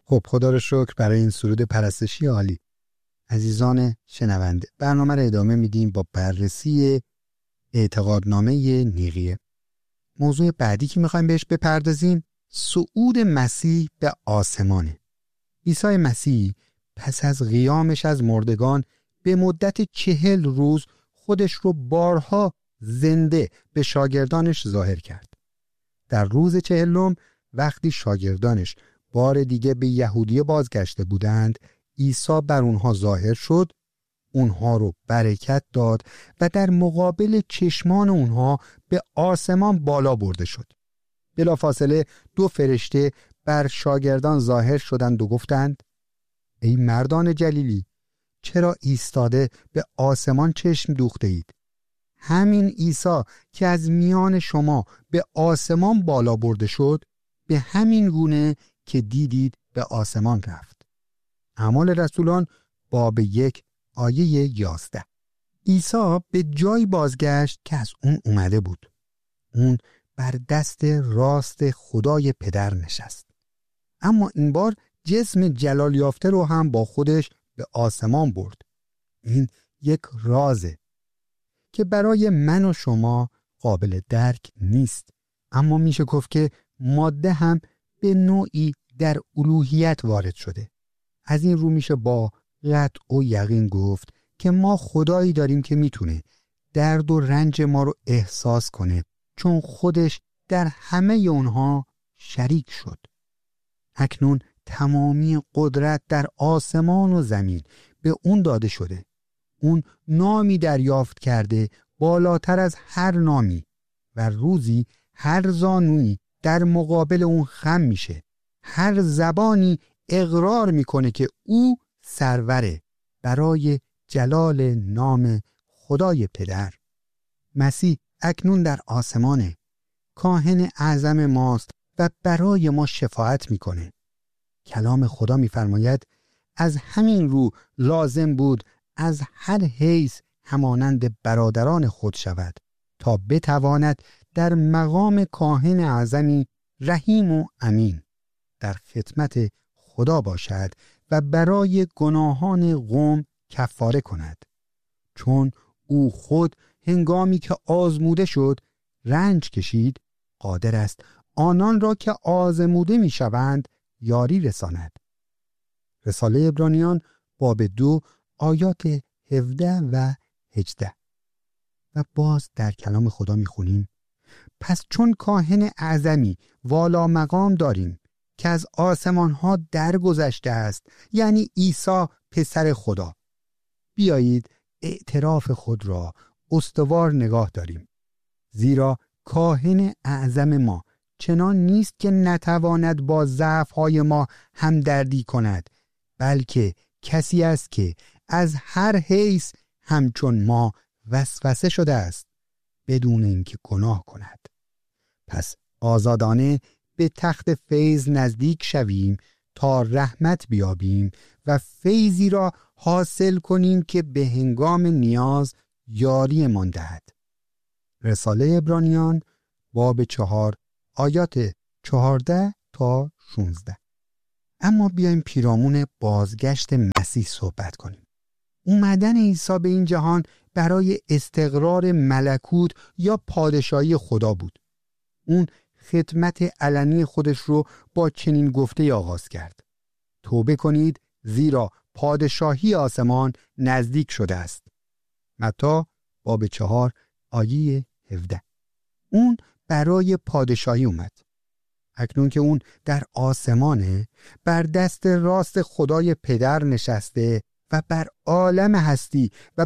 خب خدا رو شکر برای این سرود پرستشی عالی. عزیزان شنونده، برنامه رو ادامه میدیم با بررسی اعتقادنامه نیقیه. موضوع بعدی که میخوایم بهش بپردازیم صعود مسیح به آسمانه. عیسی مسیح پس از قیامش از مردگان به مدت 40 روز خودش رو بارها زنده به شاگردانش ظاهر کرد. در روز 40 وقتی شاگردانش بار دیگه به یهودیه بازگشته بودند، عیسی بر اونها ظاهر شد، اونها رو برکت داد و در مقابل چشمان اونها به آسمان بالا برده شد. بلافاصله 2 فرشته بر شاگردان ظاهر شدند و گفتند: ای مردان جلیلی، چرا ایستاده به آسمان چشم دوخته اید؟ همین عیسی که از میان شما به آسمان بالا برده شد، به همین گونه که دیدید به آسمان رفت. اعمال رسولان باب 1 آیه 11. عیسی به جای بازگشت که از اون اومده بود. اون بر دست راست خدای پدر نشست. اما این بار جسم جلال یافته رو هم با خودش به آسمان برد. این یک رازه که برای من و شما قابل درک نیست، اما میشه گفت که ماده هم به نوعی در الوهیت وارد شده. از این رو میشه با قطع و یقین گفت که ما خدایی داریم که میتونه درد و رنج ما رو احساس کنه، چون خودش در همه اونها شریک شد. اکنون تمامی قدرت در آسمان و زمین به اون داده شده. اون نامی دریافت کرده بالاتر از هر نامی و روزی هر زانویی در مقابل اون خم میشه. هر زبانی اقرار میکنه که او سروره برای جلال نام خدای پدر. مسیح اکنون در آسمانه، کاهن اعظم ماست و برای ما شفاعت میکنه. کلام خدا میفرماید از همین رو لازم بود از هر حیث همانند برادران خود شود تا بتواند در مقام کاهن اعظمی رحیم و امین در خدمت خدا باشد و برای گناهان قوم کفاره کند، چون او خود هنگامی که آزموده شد رنج کشید، قادر است آنان را که آزموده می شوند یاری رساند. رساله عبرانیان باب 2 آیات 17 و 18. و باز در کلام خدا می خونیم: پس چون کاهن اعظمی والا مقام داریم که از آسمان ها درگذشته است، یعنی عیسی پسر خدا، بیایید اعتراف خود را استوار نگاه داریم. زیرا کاهن اعظم ما چنان نیست که نتواند با ضعف‌های ما همدردی کند، بلکه کسی است که از هر حیث همچون ما وسوسه شده است بدون اینکه گناه کند. پس آزادانه به تخت فیض نزدیک شویم تا رحمت بیابیم و فیضی را حاصل کنیم که به هنگام نیاز یاری من دهد. رساله عبرانیان باب 4 آیات 14 تا 16. اما بیایم پیرامون بازگشت مسیح صحبت کنیم. اومدن عیسی به این جهان برای استقرار ملکوت یا پادشاهی خدا بود. اون خدمت علنی خودش رو با چنین گفته آغاز کرد: توبه کنید زیرا پادشاهی آسمان نزدیک شده است. متی باب 4 آیه 17. اون برای پادشاهی اومد. اکنون که اون در آسمانه، بر دست راست خدای پدر نشسته و بر عالم هستی و